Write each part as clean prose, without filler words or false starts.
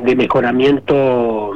de mejoramiento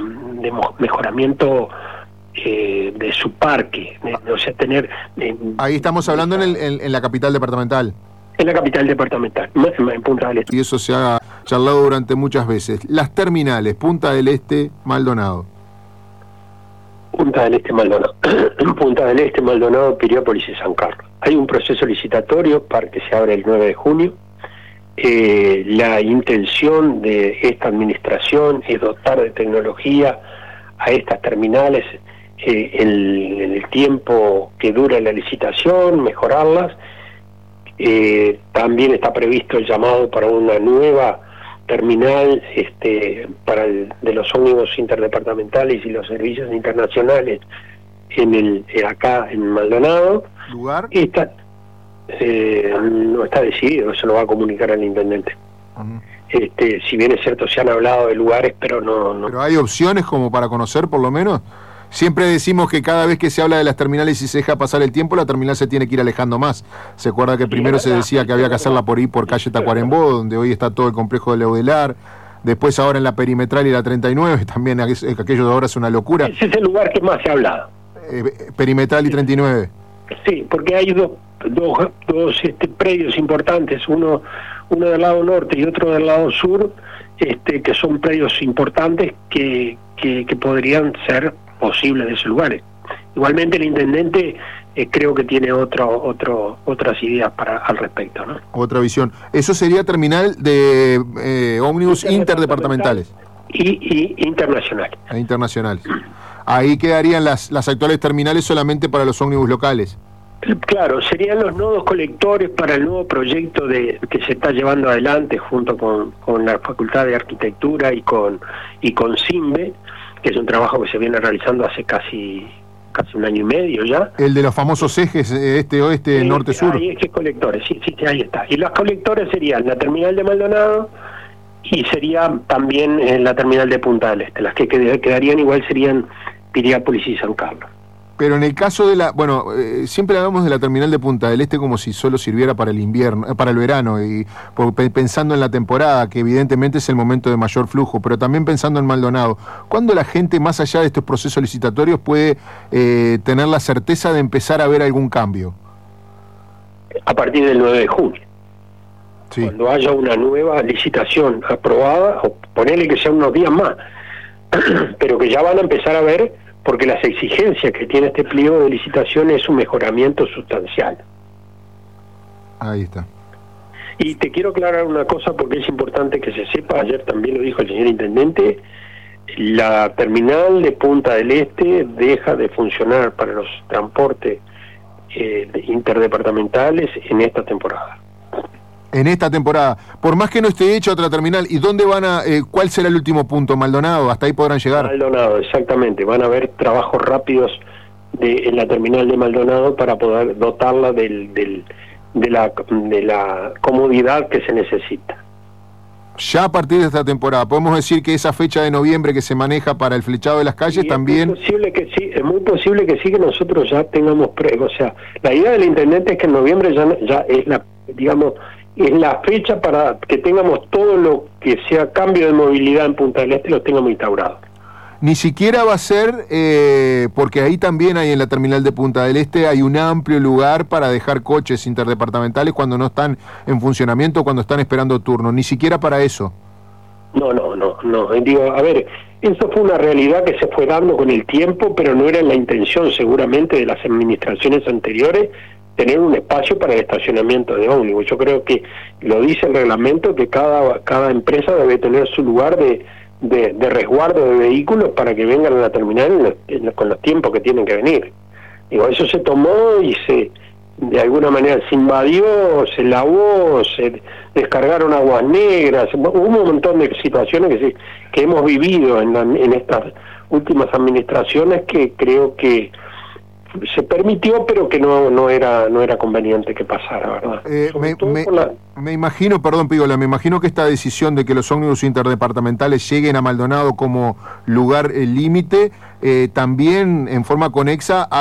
de su parque, o sea, tener... Ahí estamos hablando en la capital departamental. En la capital departamental, en Punta del Este. Y eso se ha charlado durante muchas veces. Las terminales, Punta del Este, Maldonado. Punta del Este, Maldonado. Punta del Este, Maldonado, Piriápolis y San Carlos. Hay un proceso licitatorio para que se abra el 9 de junio. La intención de esta administración es dotar de tecnología a estas terminales en el tiempo que dura la licitación, mejorarlas. También está previsto el llamado para una nueva terminal de los ómnibus interdepartamentales y los servicios internacionales acá en Maldonado. ¿Lugar? No está decidido, eso lo va a comunicar al intendente. Uh-huh. Si bien es cierto, se han hablado de lugares, pero no. ¿Pero hay opciones como para conocer, por lo menos? Siempre decimos que cada vez que se habla de las terminales y se deja pasar el tiempo, la terminal se tiene que ir alejando más. ¿Se acuerda que primero se decía que había que hacerla por calle Tacuarembó, donde hoy está todo el complejo de Leudelar? Después ahora en la Perimetral y la 39, también aquello de ahora es una locura. Ese es el lugar que más se ha hablado. Perimetral y 39. Sí, porque hay dos predios importantes, uno del lado norte y otro del lado sur, que son predios importantes que podrían ser posibles de esos lugares. Igualmente el intendente creo que tiene otras ideas al respecto, ¿no? Otra visión. Eso sería terminal de ómnibus interdepartamentales. Y internacionales. Internacionales. Ahí quedarían las actuales terminales solamente para los ómnibus locales. Claro, serían los nodos colectores para el nuevo proyecto que se está llevando adelante junto con la Facultad de Arquitectura y con CIMBE, que es un trabajo que se viene realizando hace casi un año y medio ya. El de los famosos ejes este-oeste, norte-sur. Hay ejes colectores, sí, ahí está. Y los colectores serían la terminal de Maldonado y sería también la terminal de Punta del Este. Las que quedarían igual serían Piriápolis y San Carlos. Pero en el caso de siempre hablamos de la terminal de Punta del Este como si solo sirviera para el invierno, para el verano, y pensando en la temporada, que evidentemente es el momento de mayor flujo, pero también pensando en Maldonado. ¿Cuándo la gente, más allá de estos procesos licitatorios, puede tener la certeza de empezar a ver algún cambio? A partir del 9 de junio. Sí. Cuando haya una nueva licitación aprobada, o ponele que sea unos días más, pero que ya van a empezar a ver, porque las exigencias que tiene este pliego de licitación es un mejoramiento sustancial. Ahí está. Y te quiero aclarar una cosa porque es importante que se sepa, ayer también lo dijo el señor intendente, la terminal de Punta del Este deja de funcionar para los transportes interdepartamentales en esta temporada. En esta temporada, por más que no esté hecha otra terminal, ¿y dónde van cuál será el último punto? ¿Maldonado? ¿Hasta ahí podrán llegar? Maldonado, exactamente. Van a haber trabajos rápidos en la terminal de Maldonado para poder dotarla de la comodidad que se necesita. Ya a partir de esta temporada, podemos decir que esa fecha de noviembre que se maneja para el flechado de las calles también... Es muy posible que sí, que nosotros ya tengamos... O sea, la idea del intendente es que en noviembre ya es es la fecha para que tengamos todo lo que sea cambio de movilidad en Punta del Este, lo tengamos instaurado. Ni siquiera va a ser, porque ahí también hay en la terminal de Punta del Este, hay un amplio lugar para dejar coches interdepartamentales cuando no están en funcionamiento, cuando están esperando turno, ni siquiera para eso. No. Digo, a ver, eso fue una realidad que se fue dando con el tiempo, pero no era la intención seguramente de las administraciones anteriores tener un espacio para el estacionamiento de ómnibus. Yo creo que lo dice el reglamento que cada empresa debe tener su lugar de resguardo de vehículos para que vengan a la terminal con los tiempos que tienen que venir. Digo, eso se tomó y de alguna manera se invadió, se lavó, se descargaron aguas negras, hubo un montón de situaciones que hemos vivido en estas últimas administraciones que creo que se permitió, pero que no era conveniente que pasara, ¿verdad? Me imagino, perdón, Pigola, me imagino que esta decisión de que los ómnibus interdepartamentales lleguen a Maldonado como lugar límite, también en forma conexa